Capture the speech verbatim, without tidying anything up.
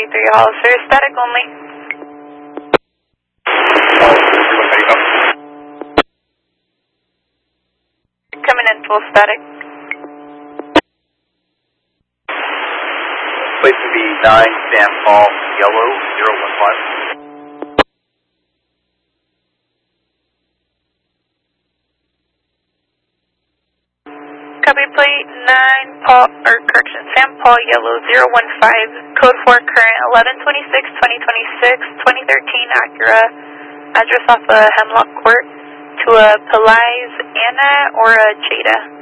three Hollister, static only. Coming in full static. Place to be nine, Sam Paul, yellow, zero one five. Copy plate nine, Paul, or correction, Sam Paul, yellow, zero one five, code four current, eleven twenty-six, twenty twenty-six, twenty thirteen Acura, address off of Hemlock Court, to a Pelais Anna or a Jada.